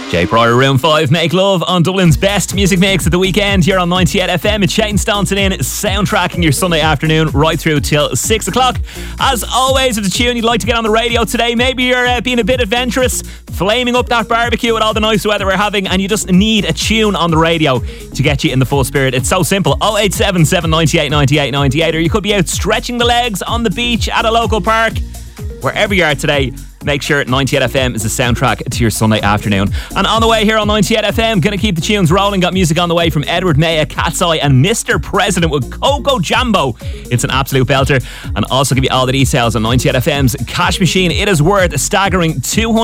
Jay Pryor, Room 5, Make Love on Dublin's best music mix at the weekend here on 98 FM. It's Shane Staunton in, soundtracking your Sunday afternoon right through till 6 o'clock. As always, if it's a tune you'd like to get on the radio today, maybe you're being a bit adventurous, flaming up that barbecue with all the nice weather we're having, and you just need a tune on the radio to get you in the full spirit. It's so simple. 087 798 98 98, or you could be out stretching the legs on the beach, at a local park, wherever you are today. Make sure 98 FM is a soundtrack to your Sunday afternoon. And on the way here on 98 FM, gonna keep the tunes rolling. Got music on the way from Edward Maya, Cat's Eye and Mr. President with Coco Jambo. It's an absolute belter. And also give you all the details on 98 FM's cash machine. It is worth a staggering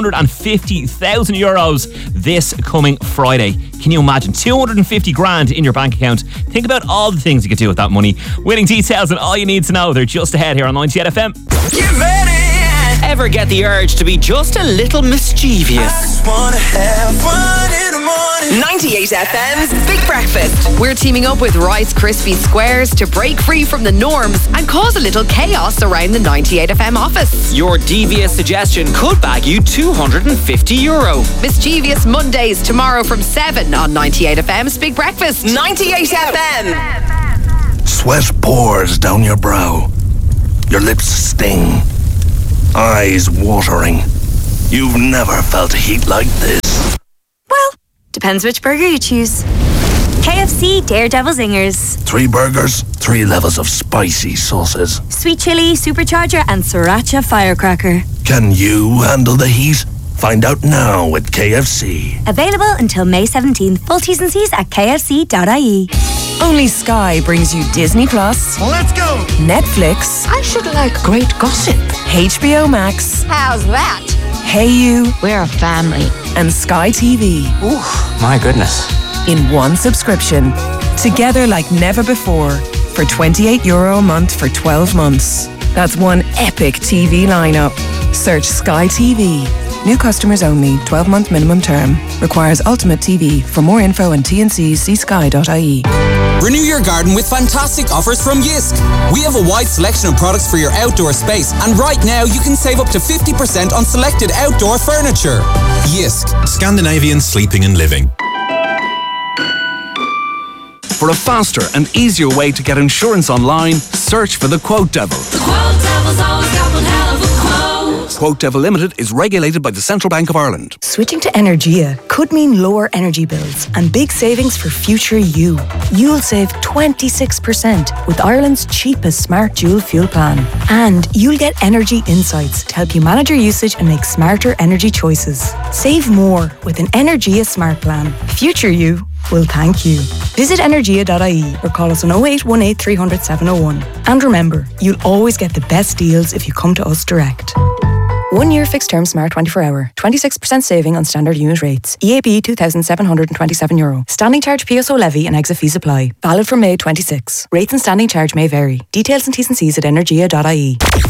250,000 euros this coming Friday. Can you imagine? 250 grand in your bank account. Think about all the things you could do with that money. Winning details and all you need to know, they're just ahead here on 98 FM. Get ready! Ever get the urge to be just a little mischievous? I just wanna have fun in the morning. 98 FM's Big Breakfast. We're teaming up with Rice Krispie Squares to break free from the norms and cause a little chaos around the 98 FM office. Your devious suggestion could bag you €250. Mischievous Mondays tomorrow from 7 on 98 FM's Big Breakfast. 98 FM. Sweat pours down your brow. Your lips sting. Eyes watering. You've never felt heat like this. Well, depends which burger you choose. KFC Daredevil Zingers. 3 burgers, 3 levels of spicy sauces. Sweet chili, supercharger and sriracha firecracker. Can you handle the heat? Find out now with KFC. Available until May 17th. Full T's and C's at kfc.ie. Only Sky brings you Disney Plus. Let's go! Netflix. I should like great gossip. HBO Max. How's that? Hey You. We're a family. And Sky TV. Ooh, my goodness. In one subscription. Together like never before. For €28 a month for 12 months. That's one epic TV lineup. Search Sky TV. New customers only. 12-month minimum term. Requires Ultimate TV. For more info and T&Cs, see sky.ie. Renew your garden with fantastic offers from Jysk. We have a wide selection of products for your outdoor space, and right now you can save up to 50% on selected outdoor furniture. Jysk. Scandinavian sleeping and living. For a faster and easier way to get insurance online, search for the Quote Devil. The Quote Devil's always got one hell of a quote. Quote Devil Limited is regulated by the Central Bank of Ireland. Switching to Energia could mean lower energy bills and big savings for future you. You'll save 26% with Ireland's cheapest smart dual fuel plan. And you'll get energy insights to help you manage your usage and make smarter energy choices. Save more with an Energia smart plan. Future you will thank you. Visit energia.ie or call us on 0818 300 701. And remember, you'll always get the best deals if you come to us direct. 1 year fixed term smart 24 hour. 26% saving on standard unit rates. EAB €2,727. Standing charge PSO levy and exit fees apply. Valid from May 26. Rates and standing charge may vary. Details and T's and C's at energia.ie.